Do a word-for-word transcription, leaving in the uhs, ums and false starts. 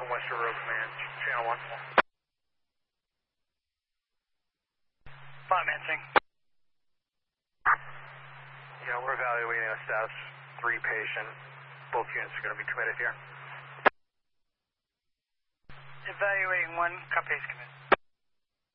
from Western Road Command, Channel one. Five Mansing. Yeah, we're evaluating a status three patient. Both units are going to be committed here. Evaluating one, copy is committed.